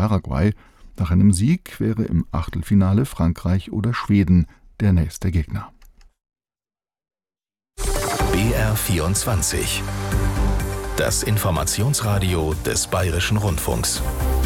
Paraguay. Nach einem Sieg wäre im Achtelfinale Frankreich oder Schweden der nächste Gegner. BR24. Das Informationsradio des Bayerischen Rundfunks.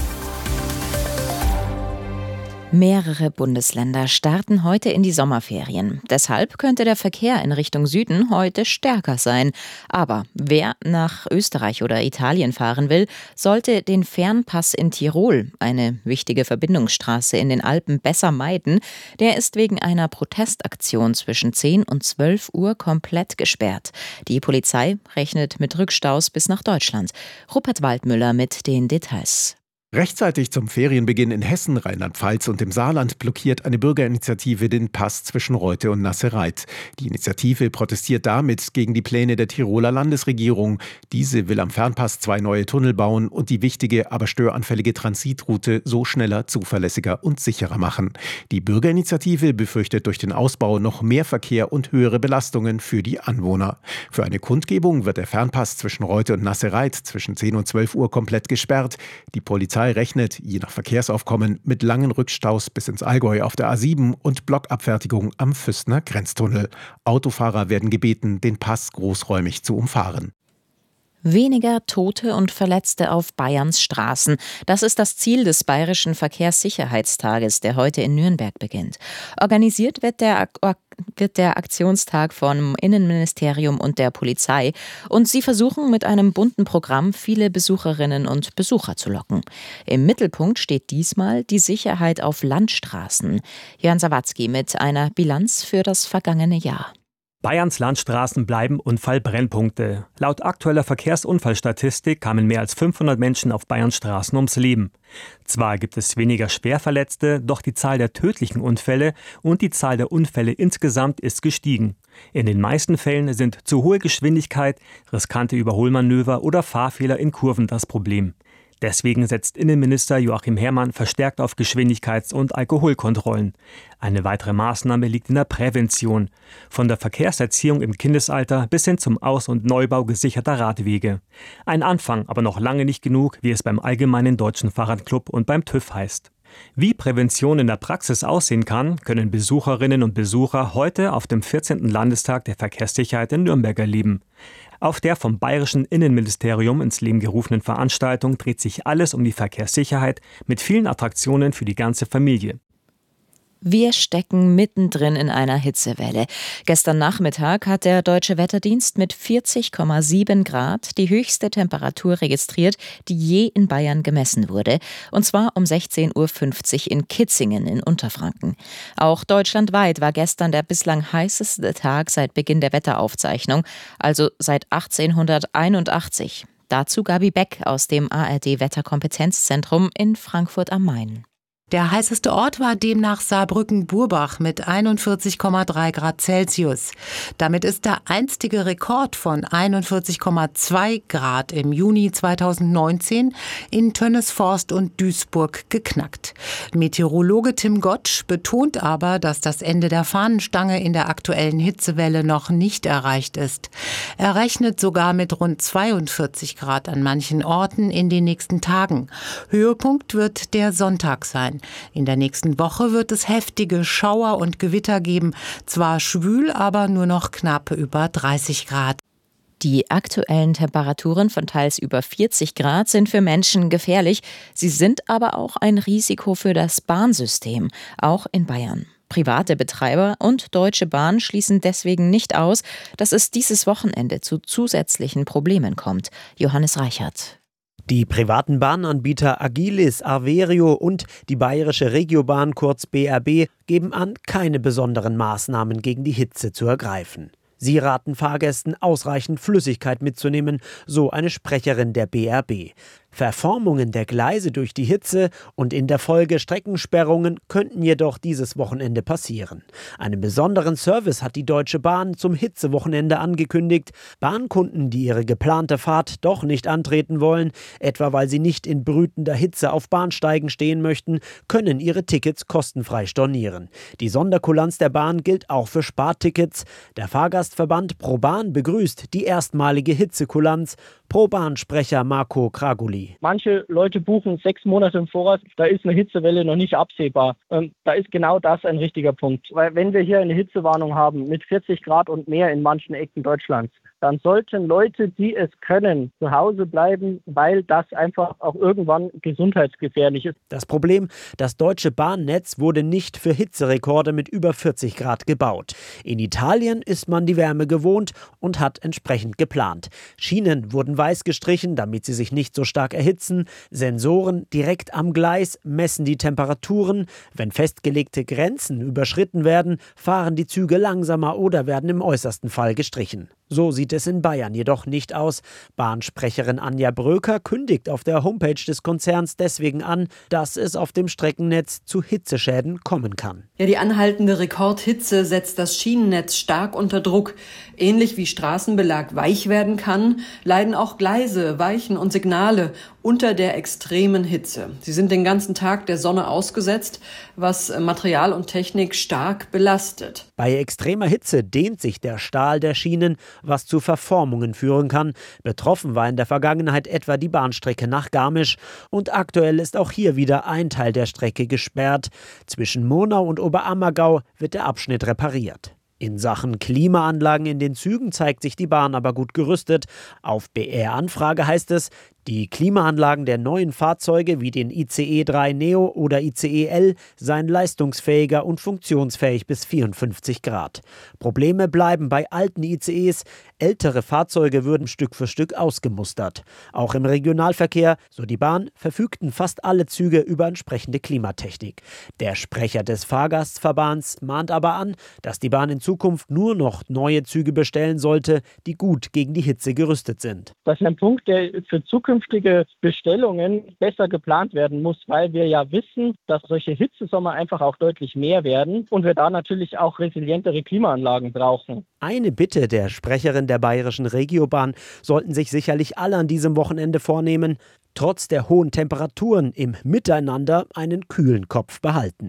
Mehrere Bundesländer starten heute in die Sommerferien. Deshalb könnte der Verkehr in Richtung Süden heute stärker sein. Aber wer nach Österreich oder Italien fahren will, sollte den Fernpass in Tirol, eine wichtige Verbindungsstraße in den Alpen, besser meiden. Der ist wegen einer Protestaktion zwischen 10 und 12 Uhr komplett gesperrt. Die Polizei rechnet mit Rückstaus bis nach Deutschland. Rupert Waldmüller mit den Details. Rechtzeitig zum Ferienbeginn in Hessen, Rheinland-Pfalz und dem Saarland blockiert eine Bürgerinitiative den Pass zwischen Reute und Nassereit. Die Initiative protestiert damit gegen die Pläne der Tiroler Landesregierung. Diese will am Fernpass 2 neue Tunnel bauen und die wichtige, aber störanfällige Transitroute so schneller, zuverlässiger und sicherer machen. Die Bürgerinitiative befürchtet durch den Ausbau noch mehr Verkehr und höhere Belastungen für die Anwohner. Für eine Kundgebung wird der Fernpass zwischen Reute und Nassereit zwischen 10 und 12 Uhr komplett gesperrt. Die Polizei rechnet, je nach Verkehrsaufkommen, mit langen Rückstaus bis ins Allgäu auf der A7 und Blockabfertigung am Füßner Grenztunnel. Autofahrer werden gebeten, den Pass großräumig zu umfahren. Weniger Tote und Verletzte auf Bayerns Straßen. Das ist das Ziel des Bayerischen Verkehrssicherheitstages, der heute in Nürnberg beginnt. Organisiert wird der Aktionstag vom Innenministerium und der Polizei. Und sie versuchen mit einem bunten Programm viele Besucherinnen und Besucher zu locken. Im Mittelpunkt steht diesmal die Sicherheit auf Landstraßen. Jörn Sawatzki mit einer Bilanz für das vergangene Jahr. Bayerns Landstraßen bleiben Unfallbrennpunkte. Laut aktueller Verkehrsunfallstatistik kamen mehr als 500 Menschen auf Bayerns Straßen ums Leben. Zwar gibt es weniger Schwerverletzte, doch die Zahl der tödlichen Unfälle und die Zahl der Unfälle insgesamt ist gestiegen. In den meisten Fällen sind zu hohe Geschwindigkeit, riskante Überholmanöver oder Fahrfehler in Kurven das Problem. Deswegen setzt Innenminister Joachim Herrmann verstärkt auf Geschwindigkeits- und Alkoholkontrollen. Eine weitere Maßnahme liegt in der Prävention. Von der Verkehrserziehung im Kindesalter bis hin zum Aus- und Neubau gesicherter Radwege. Ein Anfang, aber noch lange nicht genug, wie es beim Allgemeinen Deutschen Fahrradclub und beim TÜV heißt. Wie Prävention in der Praxis aussehen kann, können Besucherinnen und Besucher heute auf dem 14. Landestag der Verkehrssicherheit in Nürnberg erleben. Auf der vom Bayerischen Innenministerium ins Leben gerufenen Veranstaltung dreht sich alles um die Verkehrssicherheit mit vielen Attraktionen für die ganze Familie. Wir stecken mittendrin in einer Hitzewelle. Gestern Nachmittag hat der Deutsche Wetterdienst mit 40,7 Grad die höchste Temperatur registriert, die je in Bayern gemessen wurde. Und zwar um 16:50 Uhr in Kitzingen in Unterfranken. Auch deutschlandweit war gestern der bislang heißeste Tag seit Beginn der Wetteraufzeichnung, also seit 1881. Dazu Gabi Beck aus dem ARD-Wetterkompetenzzentrum in Frankfurt am Main. Der heißeste Ort war demnach Saarbrücken-Burbach mit 41,3 Grad Celsius. Damit ist der einstige Rekord von 41,2 Grad im Juni 2019 in Tönnesforst und Duisburg geknackt. Meteorologe Tim Gottsch betont aber, dass das Ende der Fahnenstange in der aktuellen Hitzewelle noch nicht erreicht ist. Er rechnet sogar mit rund 42 Grad an manchen Orten in den nächsten Tagen. Höhepunkt wird der Sonntag sein. In der nächsten Woche wird es heftige Schauer und Gewitter geben. Zwar schwül, aber nur noch knapp über 30 Grad. Die aktuellen Temperaturen von teils über 40 Grad sind für Menschen gefährlich. Sie sind aber auch ein Risiko für das Bahnsystem, auch in Bayern. Private Betreiber und Deutsche Bahn schließen deswegen nicht aus, dass es dieses Wochenende zu zusätzlichen Problemen kommt. Johannes Reichert. Die privaten Bahnanbieter Agilis, Averio und die Bayerische Regiobahn, kurz BRB, geben an, keine besonderen Maßnahmen gegen die Hitze zu ergreifen. Sie raten Fahrgästen, ausreichend Flüssigkeit mitzunehmen, so eine Sprecherin der BRB. Verformungen der Gleise durch die Hitze und in der Folge Streckensperrungen könnten jedoch dieses Wochenende passieren. Einen besonderen Service hat die Deutsche Bahn zum Hitzewochenende angekündigt. Bahnkunden, die ihre geplante Fahrt doch nicht antreten wollen, etwa weil sie nicht in brütender Hitze auf Bahnsteigen stehen möchten, können ihre Tickets kostenfrei stornieren. Die Sonderkulanz der Bahn gilt auch für Spartickets. Der Fahrgastverband ProBahn begrüßt die erstmalige Hitzekulanz. Pro-Bahn-Sprecher Marco Kraguli. Manche Leute buchen 6 Monate im Voraus, da ist eine Hitzewelle noch nicht absehbar. Da ist genau das ein richtiger Punkt. Weil wenn wir hier eine Hitzewarnung haben mit 40 Grad und mehr in manchen Ecken Deutschlands, dann sollten Leute, die es können, zu Hause bleiben, weil das einfach auch irgendwann gesundheitsgefährlich ist. Das Problem, das deutsche Bahnnetz wurde nicht für Hitzerekorde mit über 40 Grad gebaut. In Italien ist man die Wärme gewohnt und hat entsprechend geplant. Schienen wurden weiß gestrichen, damit sie sich nicht so stark erhitzen. Sensoren direkt am Gleis messen die Temperaturen. Wenn festgelegte Grenzen überschritten werden, fahren die Züge langsamer oder werden im äußersten Fall gestrichen. So sieht es in Bayern jedoch nicht aus. Bahnsprecherin Anja Bröker kündigt auf der Homepage des Konzerns deswegen an, dass es auf dem Streckennetz zu Hitzeschäden kommen kann. Ja, die anhaltende Rekordhitze setzt das Schienennetz stark unter Druck. Ähnlich wie Straßenbelag weich werden kann, leiden auch Gleise, Weichen und Signale unter der extremen Hitze. Sie sind den ganzen Tag der Sonne ausgesetzt, was Material und Technik stark belastet. Bei extremer Hitze dehnt sich der Stahl der Schienen, was zu Verformungen führen kann. Betroffen war in der Vergangenheit etwa die Bahnstrecke nach Garmisch. Und aktuell ist auch hier wieder ein Teil der Strecke gesperrt. Zwischen Murnau und Oberammergau wird der Abschnitt repariert. In Sachen Klimaanlagen in den Zügen zeigt sich die Bahn aber gut gerüstet. Auf BR-Anfrage heißt es, die Klimaanlagen der neuen Fahrzeuge wie den ICE 3 Neo oder ICE L seien leistungsfähiger und funktionsfähig bis 54 Grad. Probleme bleiben bei alten ICEs. Ältere Fahrzeuge würden Stück für Stück ausgemustert. Auch im Regionalverkehr, so die Bahn, verfügten fast alle Züge über entsprechende Klimatechnik. Der Sprecher des Fahrgastverbands mahnt aber an, dass die Bahn in Zukunft nur noch neue Züge bestellen sollte, die gut gegen die Hitze gerüstet sind. Das ist ein Punkt, der für zukünftige Bestellungen besser geplant werden muss, weil wir ja wissen, dass solche Hitzesommer einfach auch deutlich mehr werden und wir da natürlich auch resilientere Klimaanlagen brauchen. Eine Bitte der Sprecherin der Bayerischen Regiobahn sollten sich sicherlich alle an diesem Wochenende vornehmen, trotz der hohen Temperaturen im Miteinander einen kühlen Kopf behalten.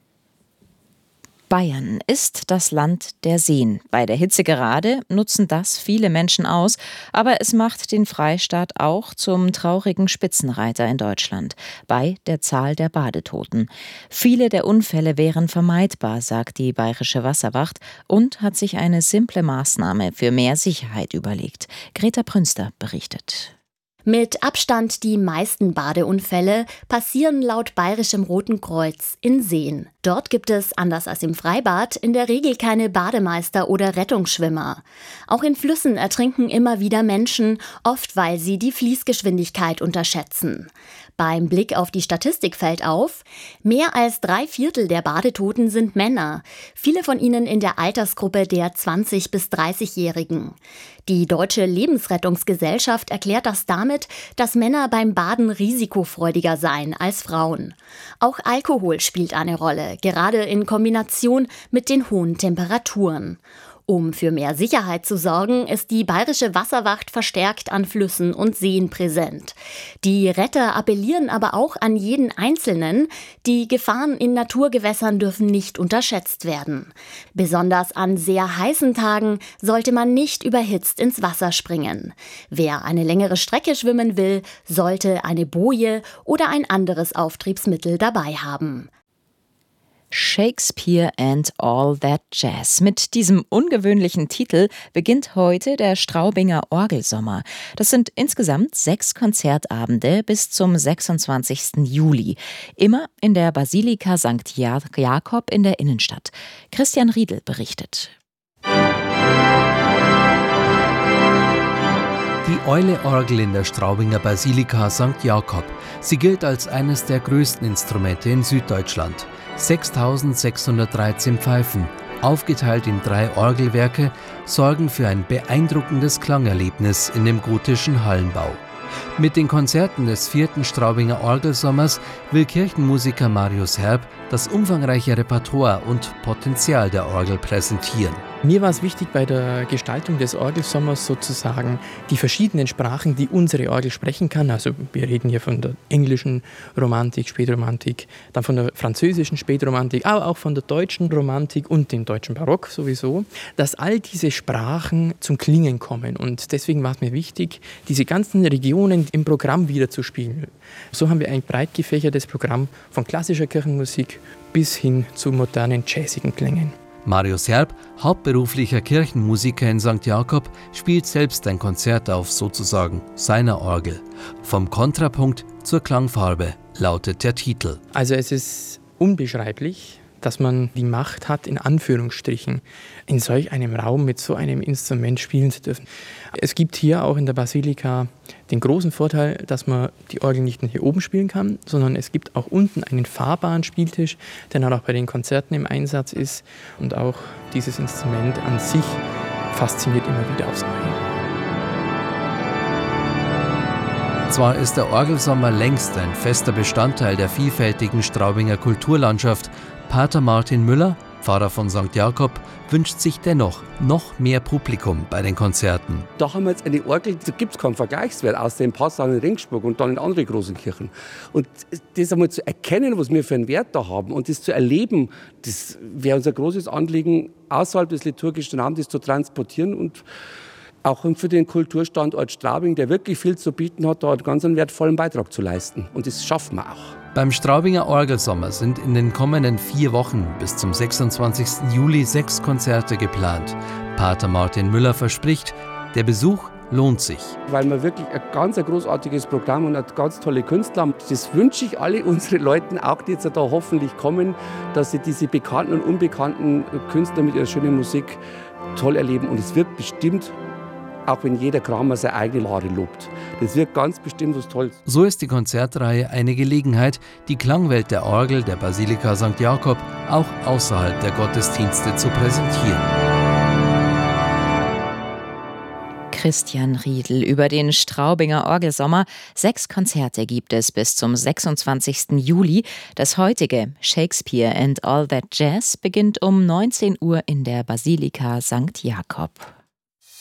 Bayern ist das Land der Seen. Bei der Hitze gerade nutzen das viele Menschen aus, aber es macht den Freistaat auch zum traurigen Spitzenreiter in Deutschland bei der Zahl der Badetoten. Viele der Unfälle wären vermeidbar, sagt die Bayerische Wasserwacht und hat sich eine simple Maßnahme für mehr Sicherheit überlegt. Greta Prünster berichtet. Mit Abstand die meisten Badeunfälle passieren laut Bayerischem Roten Kreuz in Seen. Dort gibt es, anders als im Freibad, in der Regel keine Bademeister oder Rettungsschwimmer. Auch in Flüssen ertrinken immer wieder Menschen, oft weil sie die Fließgeschwindigkeit unterschätzen. Beim Blick auf die Statistik fällt auf, mehr als 3/4 der Badetoten sind Männer, viele von ihnen in der Altersgruppe der 20- bis 30-Jährigen. Die Deutsche Lebensrettungsgesellschaft erklärt das damit, dass Männer beim Baden risikofreudiger seien als Frauen. Auch Alkohol spielt eine Rolle, gerade in Kombination mit den hohen Temperaturen. Um für mehr Sicherheit zu sorgen, ist die Bayerische Wasserwacht verstärkt an Flüssen und Seen präsent. Die Retter appellieren aber auch an jeden Einzelnen, die Gefahren in Naturgewässern dürfen nicht unterschätzt werden. Besonders an sehr heißen Tagen sollte man nicht überhitzt ins Wasser springen. Wer eine längere Strecke schwimmen will, sollte eine Boje oder ein anderes Auftriebsmittel dabei haben. Shakespeare and All That Jazz. Mit diesem ungewöhnlichen Titel beginnt heute der Straubinger Orgelsommer. Das sind insgesamt 6 Konzertabende bis zum 26. Juli. Immer in der Basilika St. Jakob in der Innenstadt. Christian Riedel berichtet. Die Eule-Orgel in der Straubinger Basilika St. Jakob. Sie gilt als eines der größten Instrumente in Süddeutschland. 6.613 Pfeifen, aufgeteilt in 3 Orgelwerke, sorgen für ein beeindruckendes Klangerlebnis in dem gotischen Hallenbau. Mit den Konzerten des 4. Straubinger Orgelsommers will Kirchenmusiker Marius Herb das umfangreiche Repertoire und Potenzial der Orgel präsentieren. Mir war es wichtig, bei der Gestaltung des Orgelsommers sozusagen die verschiedenen Sprachen, die unsere Orgel sprechen kann. Also wir reden hier von der englischen Romantik, Spätromantik, dann von der französischen Spätromantik, aber auch von der deutschen Romantik und dem deutschen Barock sowieso, dass all diese Sprachen zum Klingen kommen. Und deswegen war es mir wichtig, diese ganzen Regionen im Programm wiederzuspiegeln. So haben wir ein breit gefächertes Programm von klassischer Kirchenmusik bis hin zu modernen, jazzigen Klängen. Marius Herb, hauptberuflicher Kirchenmusiker in St. Jakob, spielt selbst ein Konzert auf sozusagen seiner Orgel. Vom Kontrapunkt zur Klangfarbe lautet der Titel. Also es ist unbeschreiblich, dass man die Macht hat, in Anführungsstrichen, in solch einem Raum mit so einem Instrument spielen zu dürfen. Es gibt hier auch in der Basilika den großen Vorteil, dass man die Orgel nicht nur hier oben spielen kann, sondern es gibt auch unten einen fahrbaren Spieltisch, der dann auch bei den Konzerten im Einsatz ist. Und auch dieses Instrument an sich fasziniert immer wieder aufs Neue. Zwar ist der Orgelsommer längst ein fester Bestandteil der vielfältigen Straubinger Kulturlandschaft, Pater Martin Müller, Pfarrer von St. Jakob, wünscht sich dennoch noch mehr Publikum bei den Konzerten. Da haben wir jetzt eine Orgel, da gibt es keinen Vergleichswert, außer in Passau in Regensburg und dann in andere großen Kirchen. Und das einmal zu erkennen, was wir für einen Wert da haben und das zu erleben, das wäre unser großes Anliegen, außerhalb des liturgischen Rahmens das zu transportieren und auch für den Kulturstandort Straubing, der wirklich viel zu bieten hat, da einen ganz wertvollen Beitrag zu leisten. Und das schaffen wir auch. Beim Straubinger Orgelsommer sind in den kommenden 4 Wochen bis zum 26. Juli 6 Konzerte geplant. Pater Martin Müller verspricht, der Besuch lohnt sich. Weil wir wirklich ein ganz großartiges Programm und eine ganz tolle Künstler haben. Das wünsche ich alle unseren Leuten auch, die jetzt da hoffentlich kommen, dass sie diese bekannten und unbekannten Künstler mit ihrer schönen Musik toll erleben. Und es wird bestimmt, auch wenn jeder Kramer seine eigene Lade lobt. Das wird ganz bestimmt was Tolles. So ist die Konzertreihe eine Gelegenheit, die Klangwelt der Orgel der Basilika St. Jakob auch außerhalb der Gottesdienste zu präsentieren. Christian Riedl über den Straubinger Orgelsommer. 6 Konzerte gibt es bis zum 26. Juli. Das heutige Shakespeare and All That Jazz beginnt um 19 Uhr in der Basilika St. Jakob.